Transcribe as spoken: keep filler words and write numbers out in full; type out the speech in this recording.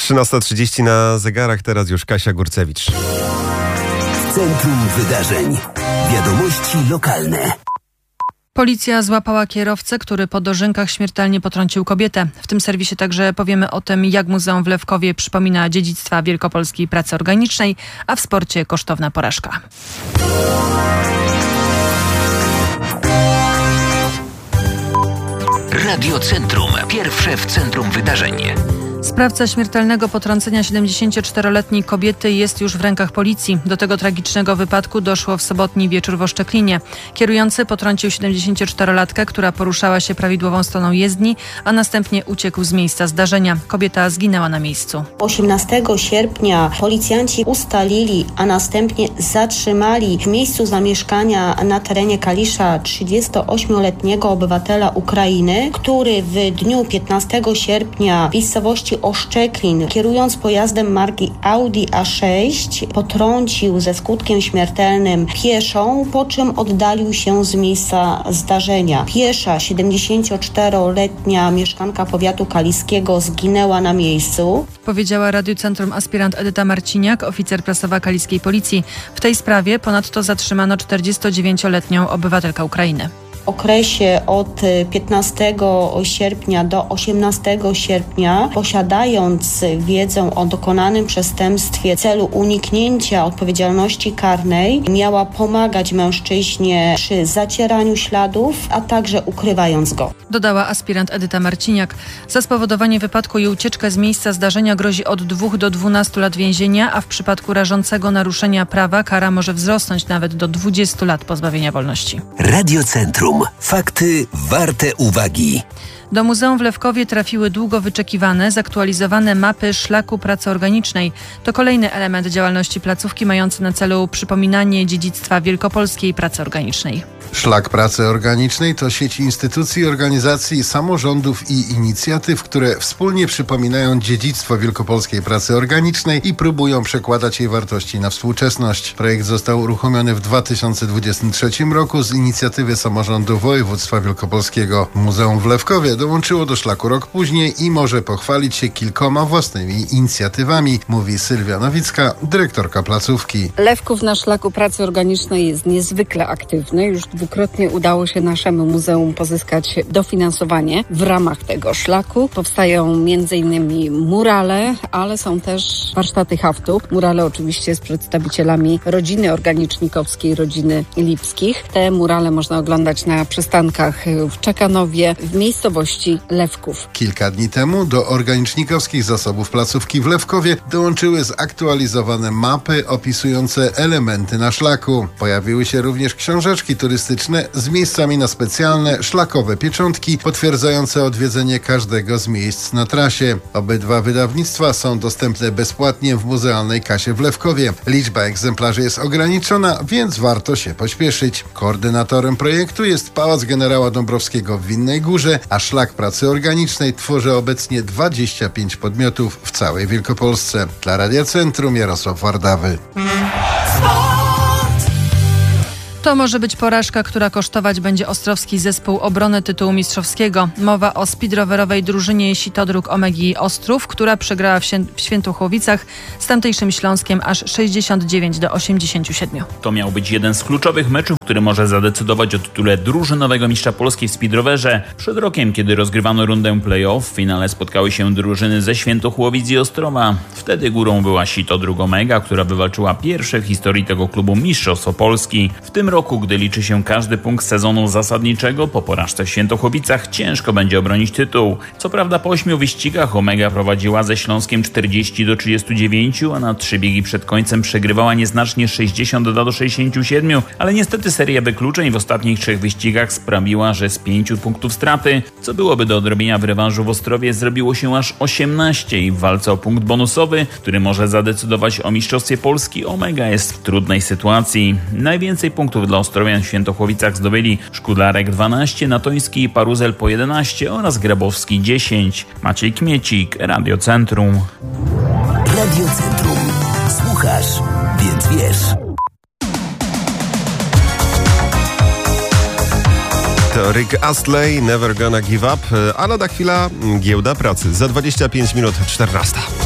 trzynasta trzydzieści na zegarach, teraz już Kasia Górcewicz. Centrum Wydarzeń. Wiadomości lokalne. Policja złapała kierowcę, który po dożynkach śmiertelnie potrącił kobietę. W tym serwisie także powiemy o tym, jak Muzeum w Lewkowie przypomina dziedzictwa wielkopolskiej pracy organicznej, a w sporcie kosztowna porażka. Radio Centrum. Pierwsze w centrum wydarzeń. Sprawca śmiertelnego potrącenia siedemdziesięcioczteroletniej kobiety jest już w rękach policji. Do tego tragicznego wypadku doszło w sobotni wieczór w Oszczeklinie. Kierujący potrącił siedemdziesięcioczterolatkę, która poruszała się prawidłową stroną jezdni, a następnie uciekł z miejsca zdarzenia. Kobieta zginęła na miejscu. osiemnastego sierpnia policjanci ustalili, a następnie zatrzymali w miejscu zamieszkania na terenie Kalisza trzydziestoośmioletniego obywatela Ukrainy, który w dniu piętnastego sierpnia w miejscowości Oszczeklin, kierując pojazdem marki Audi A sześć, potrącił ze skutkiem śmiertelnym pieszą, po czym oddalił się z miejsca zdarzenia. Piesza, siedemdziesięcioczteroletnia mieszkanka powiatu kaliskiego, zginęła na miejscu. Powiedziała Radiu Centrum aspirant Edyta Marciniak, oficer prasowa kaliskiej policji. W tej sprawie ponadto zatrzymano czterdziestodziewięcioletnią obywatelkę Ukrainy. W okresie od piętnastego sierpnia do osiemnastego sierpnia, posiadając wiedzę o dokonanym przestępstwie w celu uniknięcia odpowiedzialności karnej, miała pomagać mężczyźnie przy zacieraniu śladów, a także ukrywając go. Dodała aspirant Edyta Marciniak. Za spowodowanie wypadku i ucieczkę z miejsca zdarzenia grozi od dwóch do dwunastu lat więzienia, a w przypadku rażącego naruszenia prawa kara może wzrosnąć nawet do dwudziestu lat pozbawienia wolności. Radio Centrum. Fakty warte uwagi. Do Muzeum w Lewkowie trafiły długo wyczekiwane, zaktualizowane mapy szlaku pracy organicznej. To kolejny element działalności placówki mający na celu przypominanie dziedzictwa wielkopolskiej pracy organicznej. Szlak pracy organicznej to sieć instytucji, organizacji, samorządów i inicjatyw, które wspólnie przypominają dziedzictwo wielkopolskiej pracy organicznej i próbują przekładać jej wartości na współczesność. Projekt został uruchomiony w dwa tysiące dwudziestym trzecim roku z inicjatywy samorządu województwa wielkopolskiego. Muzeum w Lewkowie dołączyło do szlaku rok później i może pochwalić się kilkoma własnymi inicjatywami, mówi Sylwia Nowicka, dyrektorka placówki. Lewków na szlaku pracy organicznej jest niezwykle aktywny. Już dwukrotnie udało się naszemu muzeum pozyskać dofinansowanie w ramach tego szlaku. Powstają między innymi murale, ale są też warsztaty haftu. Murale oczywiście z przedstawicielami rodziny organicznikowskiej, rodziny Lipskich. Te murale można oglądać na przystankach w Czekanowie, w miejscowości Lewków. Kilka dni temu do organicznikowskich zasobów placówki w Lewkowie dołączyły zaktualizowane mapy opisujące elementy na szlaku. Pojawiły się również książeczki turystyczne z miejscami na specjalne szlakowe pieczątki potwierdzające odwiedzenie każdego z miejsc na trasie. Obydwa wydawnictwa są dostępne bezpłatnie w muzealnej kasie w Lewkowie. Liczba egzemplarzy jest ograniczona, więc warto się pośpieszyć. Koordynatorem projektu jest Pałac Generała Dąbrowskiego w Winnej Górze, a szlak pracy organicznej tworzy obecnie dwadzieścia pięć podmiotów w całej Wielkopolsce. Dla Radia Centrum Jarosław Wardawy. To może być porażka, która kosztować będzie ostrowski zespół obrony tytułu mistrzowskiego. Mowa o speedrowerowej drużynie Sitodruk Omegi Ostrów, która przegrała w, Świę- w Świętochłowicach z tamtejszym Śląskiem aż sześćdziesiąt dziewięć do osiemdziesięciu siedmiu. To miał być jeden z kluczowych meczów, który może zadecydować o tytule drużynowego mistrza Polski w speedrowerze. Przed rokiem, kiedy rozgrywano rundę play-off, w finale spotkały się drużyny ze Świętochłowic i Ostrowa. Wtedy górą była Sitodruk Omega, która wywalczyła pierwsze w historii tego klubu mistrzostwo Polski. W tym roku, gdy liczy się każdy punkt sezonu zasadniczego, po porażce w Świętochłowicach ciężko będzie obronić tytuł. Co prawda po ośmiu wyścigach Omega prowadziła ze Śląskiem czterdzieści do trzydziestu dziewięciu, a na trzy biegi przed końcem przegrywała nieznacznie sześćdziesiąt do sześćdziesięciu siedmiu, ale niestety seria wykluczeń w ostatnich trzech wyścigach sprawiła, że z pięciu punktów straty, co byłoby do odrobienia w rewanżu w Ostrowie, zrobiło się aż osiemnaście i w walce o punkt bonusowy, który może zadecydować o mistrzostwie Polski, Omega jest w trudnej sytuacji. Najwięcej punktów dla Ostrowian w Świętochłowicach zdobyli Szkudlarek dwanaście, Natoński i Paruzel po jedenaście oraz Grabowski dziesięć. Maciej Kmiecik, Radio Centrum. Radio Centrum. Słuchasz, więc wiesz. To Rick Astley, Never Gonna Give Up, a lada chwila giełda pracy. Za dwadzieścia pięć minut czternasta.